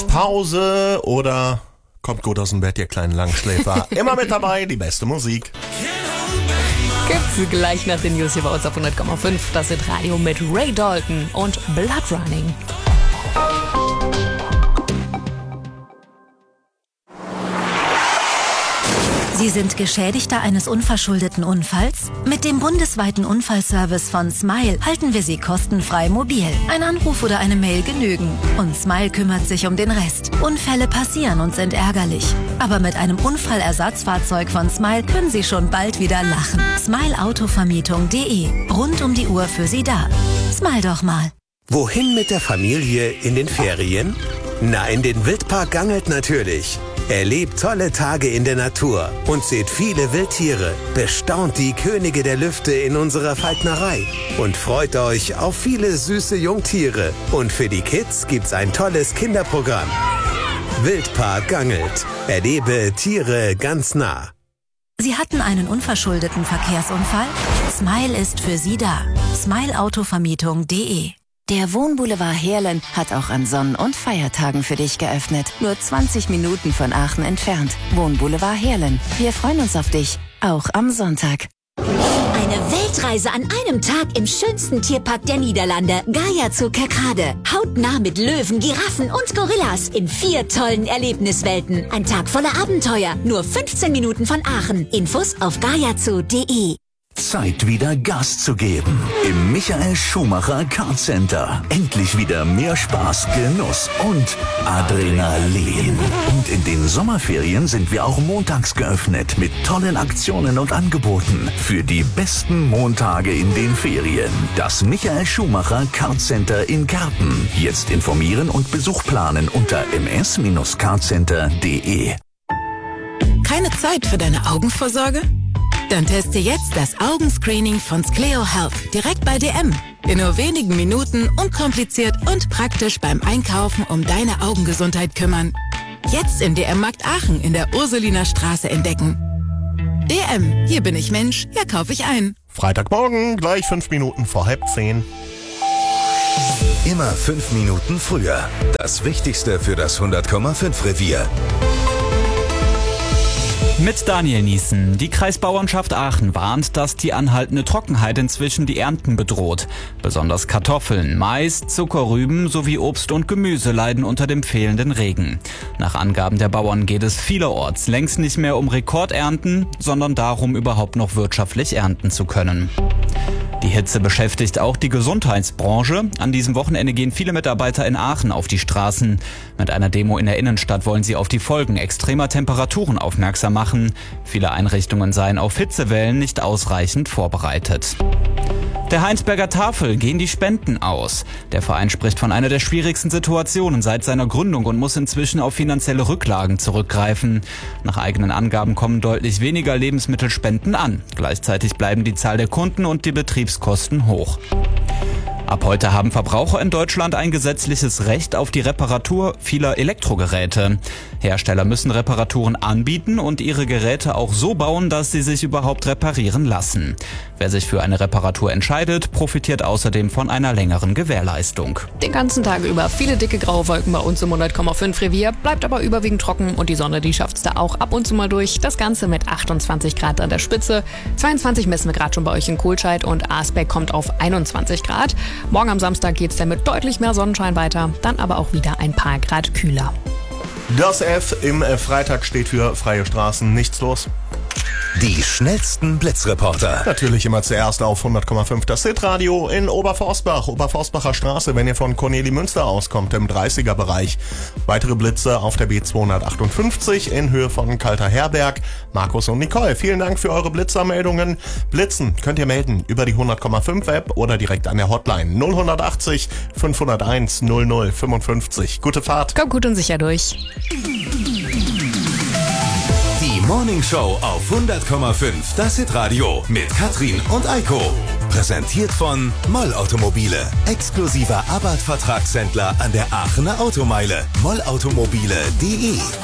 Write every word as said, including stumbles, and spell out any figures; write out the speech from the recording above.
Pause oder kommt gut aus dem Bett, ihr kleinen Langschläfer. Immer mit dabei, die beste Musik. Gibt's gleich nach den News hier bei uns auf hundert Komma fünf. Das ist Radio mit Ray Dalton und Blood Running. Sie sind Geschädigter eines unverschuldeten Unfalls? Mit dem bundesweiten Unfallservice von Smile halten wir Sie kostenfrei mobil. Ein Anruf oder eine Mail genügen. Und Smile kümmert sich um den Rest. Unfälle passieren und sind ärgerlich. Aber mit einem Unfallersatzfahrzeug von Smile können Sie schon bald wieder lachen. smile autovermietung punkt de. Rund um die Uhr für Sie da. Smile doch mal. Wohin mit der Familie in den Ferien? Na, in den Wildpark Gangelt natürlich. Erlebt tolle Tage in der Natur und seht viele Wildtiere. Bestaunt die Könige der Lüfte in unserer Falknerei und freut euch auf viele süße Jungtiere. Und für die Kids gibt's ein tolles Kinderprogramm. Wildpark Gangelt. Erlebe Tiere ganz nah. Sie hatten einen unverschuldeten Verkehrsunfall? Smile ist für Sie da. smile autovermietung punkt de. Der Wohnboulevard Heerlen hat auch an Sonn- und Feiertagen für dich geöffnet. Nur zwanzig Minuten von Aachen entfernt. Wohnboulevard Heerlen. Wir freuen uns auf dich. Auch am Sonntag. Eine Weltreise an einem Tag im schönsten Tierpark der Niederlande. Gaia Zoo Kerkrade. Hautnah mit Löwen, Giraffen und Gorillas in vier tollen Erlebniswelten. Ein Tag voller Abenteuer. Nur fünfzehn Minuten von Aachen. Infos auf gaia zoo punkt de. Zeit, wieder Gas zu geben. Im Michael Schumacher Kart Center. Endlich wieder mehr Spaß, Genuss und Adrenalin. Und in den Sommerferien sind wir auch montags geöffnet mit tollen Aktionen und Angeboten für die besten Montage in den Ferien. Das Michael Schumacher Kart Center in Karpen. Jetzt informieren und Besuch planen unter m s Bindestrich kartcenter punkt de. Keine Zeit für deine Augenvorsorge? Dann teste jetzt das Augenscreening von Scleo Health direkt bei D M. In nur wenigen Minuten unkompliziert und praktisch beim Einkaufen um deine Augengesundheit kümmern. Jetzt im D M-Markt Aachen in der Ursuliner Straße entdecken. D M, hier bin ich Mensch, hier kaufe ich ein. Freitagmorgen, gleich fünf Minuten vor halb zehn. Immer fünf Minuten früher. Das Wichtigste für das hundert Komma fünf Revier. Mit Daniel Niesen. Die Kreisbauernschaft Aachen warnt, dass die anhaltende Trockenheit inzwischen die Ernten bedroht. Besonders Kartoffeln, Mais, Zuckerrüben sowie Obst und Gemüse leiden unter dem fehlenden Regen. Nach Angaben der Bauern geht es vielerorts längst nicht mehr um Rekordernten, sondern darum, überhaupt noch wirtschaftlich ernten zu können. Die Hitze beschäftigt auch die Gesundheitsbranche. An diesem Wochenende gehen viele Mitarbeiter in Aachen auf die Straßen. Mit einer Demo in der Innenstadt wollen sie auf die Folgen extremer Temperaturen aufmerksam machen. Viele Einrichtungen seien auf Hitzewellen nicht ausreichend vorbereitet. Der Heinsberger Tafel gehen die Spenden aus. Der Verein spricht von einer der schwierigsten Situationen seit seiner Gründung und muss inzwischen auf finanzielle Rücklagen zurückgreifen. Nach eigenen Angaben kommen deutlich weniger Lebensmittelspenden an. Gleichzeitig bleiben die Zahl der Kunden und die Betriebskosten hoch. Ab heute haben Verbraucher in Deutschland ein gesetzliches Recht auf die Reparatur vieler Elektrogeräte. Hersteller müssen Reparaturen anbieten und ihre Geräte auch so bauen, dass sie sich überhaupt reparieren lassen. Wer sich für eine Reparatur entscheidet, profitiert außerdem von einer längeren Gewährleistung. Den ganzen Tag über viele dicke graue Wolken bei uns im hundert Komma fünf Revier, bleibt aber überwiegend trocken und die Sonne, die schafft's da auch ab und zu mal durch. Das Ganze mit achtundzwanzig Grad an der Spitze, zweiundzwanzig messen wir gerade schon bei euch in Kohlscheid und Aasbeck kommt auf einundzwanzig Grad. Morgen am Samstag geht's dann mit deutlich mehr Sonnenschein weiter, dann aber auch wieder ein paar Grad kühler. Das F im Freitag steht für freie Straßen, nichts los. Die schnellsten Blitzreporter. Natürlich immer zuerst auf hundert Komma fünf das Hitradio in Oberforstbach, Oberforstbacher Straße, wenn ihr von Cornelimünster auskommt, im dreißiger Bereich. Weitere Blitze auf der B zweihundertachtundfünfzig in Höhe von Kalter Herberg. Markus und Nicole, vielen Dank für eure Blitzermeldungen. Blitzen könnt ihr melden über die hundert Komma fünf App oder direkt an der Hotline null achtzig fünfhunderteins null null fünfundfünfzig. Gute Fahrt. Kommt gut und sicher durch. Die Morning Show auf hundert Komma fünf, das Hitradio mit Katrin und Eiko. Präsentiert von Moll Automobile, exklusiver Abarth-Vertragshändler an der Aachener Automeile. moll automobile punkt de